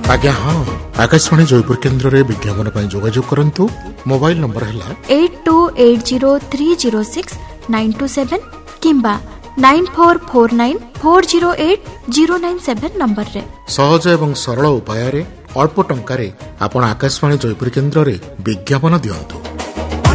आज्ञा हाँ आकाशवाणी जयपुर केन्द्र में विज्ञापन पर जोगाजोग करंतु। मोबाइल नंबर है 8280306927 किंबा 9449408097 नंबर रे। सहज एवं सरल उपाय अल्प टंकार आपण आकाशवाणी जयपुर केन्द्र में विज्ञापन दियंतु।